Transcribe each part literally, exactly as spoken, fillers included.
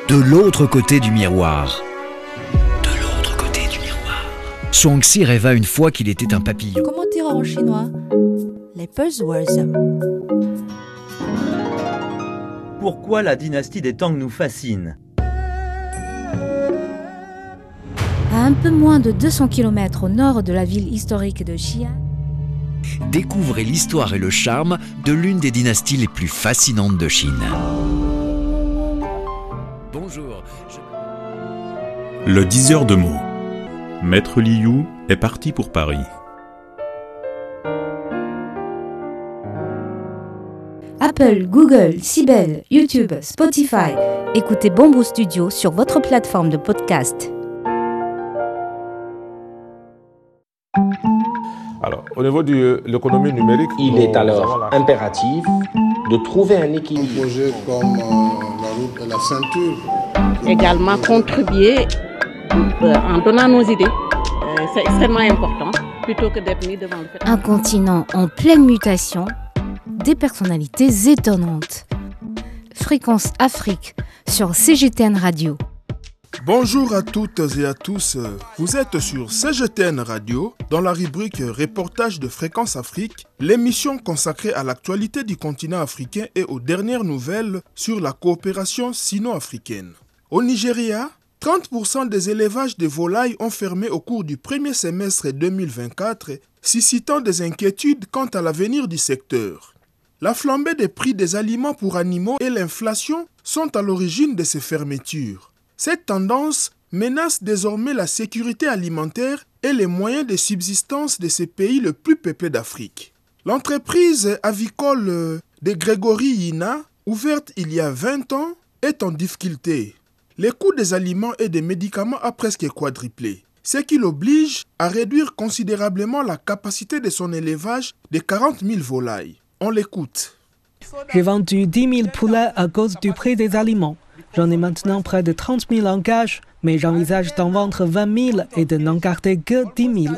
De l'autre côté du miroir. De l'autre côté du miroir. Zhuangzi rêva une fois qu'il était un papillon. Comment dire en chinois? Les buzzwords. Pourquoi la dynastie des Tang nous fascine? À un peu moins de deux cents kilomètres au nord de la ville historique de Xi'an, Découvrez l'histoire et le charme de l'une des dynasties les plus fascinantes de Chine. Bonjour. Je... Le diseur de mots. Maître Liu est parti pour Paris. Apple, Google, Sibel, YouTube, Spotify. Écoutez Bamboo Studio sur votre plateforme de podcast. Alors, au niveau de l'économie numérique, il est alors impératif de trouver un équilibre. Un projet comme euh, la route de la ceinture. Également contribuer euh, en donnant nos idées. Euh, c'est extrêmement important, plutôt que d'être mis devant le fait. Un continent en pleine mutation, des personnalités étonnantes. Fréquence Afrique sur C G T N Radio. Bonjour à toutes et à tous, vous êtes sur C G T N Radio dans la rubrique Reportage de Fréquence Afrique, l'émission consacrée à l'actualité du continent africain et aux dernières nouvelles sur la coopération sino-africaine. Au Nigeria, trente pour cent des élevages de volailles ont fermé au cours du premier semestre deux mille vingt-quatre, suscitant des inquiétudes quant à l'avenir du secteur. La flambée des prix des aliments pour animaux et l'inflation sont à l'origine de ces fermetures. Cette tendance menace désormais la sécurité alimentaire et les moyens de subsistance de ces pays les plus peuplés d'Afrique. L'entreprise avicole de Grégory Yina, ouverte il y a vingt ans, est en difficulté. Les coûts des aliments et des médicaments a presque quadruplé, ce qui l'oblige à réduire considérablement la capacité de son élevage de quarante mille volailles. On l'écoute. J'ai vendu dix mille poulets à cause du prix des aliments. J'en ai maintenant près de trente mille en cash, mais j'envisage d'en vendre vingt mille et de n'en garder que dix mille.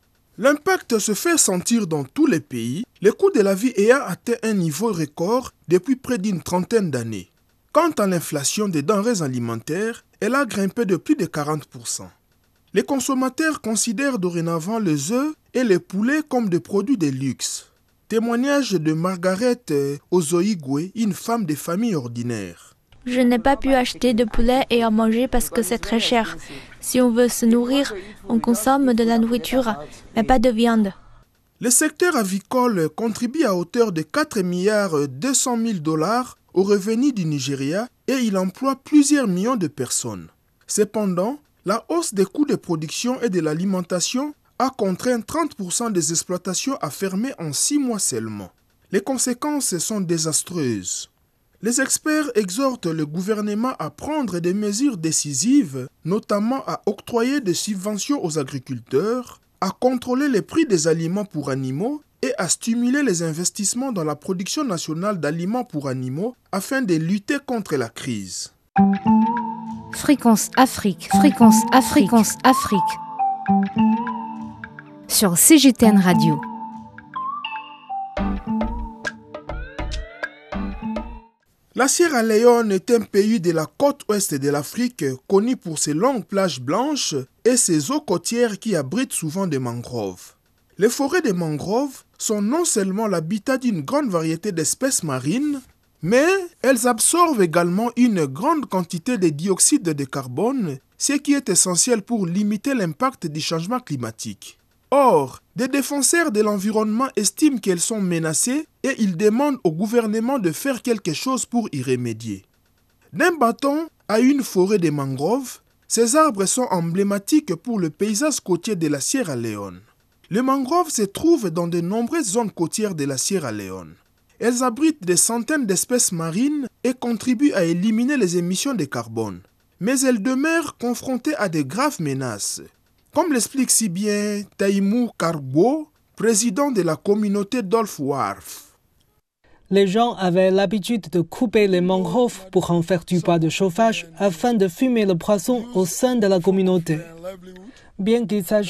L'impact se fait sentir dans tous les pays, le coût de la vie ayant atteint un niveau record depuis près d'une trentaine d'années. Quant à l'inflation des denrées alimentaires, elle a grimpé de plus de quarante pour cent. Les consommateurs considèrent dorénavant les œufs et les poulets comme des produits de luxe. Témoignage de Margaret Ozoigwe, une femme de famille ordinaire. Je n'ai pas pu acheter de poulet et en manger parce que c'est très cher. Si on veut se nourrir, on consomme de la nourriture, mais pas de viande. Le secteur avicole contribue à hauteur de quatre milliards deux cent mille dollars aux revenus du Nigeria et il emploie plusieurs millions de personnes. Cependant, la hausse des coûts de production et de l'alimentation a contraint trente pour cent des exploitations à fermer en six mois seulement. Les conséquences sont désastreuses. Les experts exhortent le gouvernement à prendre des mesures décisives, notamment à octroyer des subventions aux agriculteurs, à contrôler les prix des aliments pour animaux et à stimuler les investissements dans la production nationale d'aliments pour animaux afin de lutter contre la crise. Fréquence Afrique, Fréquence Afrique, Fréquence Afrique. Sur C G T N Radio. La Sierra Leone est un pays de la côte ouest de l'Afrique connu pour ses longues plages blanches et ses eaux côtières qui abritent souvent des mangroves. Les forêts de mangroves sont non seulement l'habitat d'une grande variété d'espèces marines, mais elles absorbent également une grande quantité de dioxyde de carbone, ce qui est essentiel pour limiter l'impact du changement climatique. Or, des défenseurs de l'environnement estiment qu'elles sont menacées et ils demandent au gouvernement de faire quelque chose pour y remédier. D'un bâton à une forêt de mangroves, ces arbres sont emblématiques pour le paysage côtier de la Sierra Leone. Les mangroves se trouvent dans de nombreuses zones côtières de la Sierra Leone. Elles abritent des centaines d'espèces marines et contribuent à éliminer les émissions de carbone. Mais elles demeurent confrontées à de graves menaces. Comme l'explique si bien Taïmou Karbo, président de la communauté d'Olf Wharf. Les gens avaient l'habitude de couper les mangroves pour en faire du bois de chauffage afin de fumer le poisson au sein de la communauté. Bien qu'il s'agisse